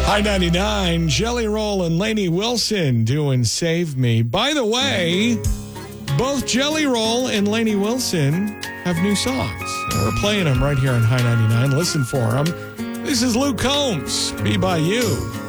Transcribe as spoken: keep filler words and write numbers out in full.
High ninety-nine, Jelly Roll and Lainey Wilson doing Save Me. By the way, both Jelly Roll and Lainey Wilson have new songs. We're playing them right here on High ninety-nine. Listen for them. This is Luke Combs, Be By You.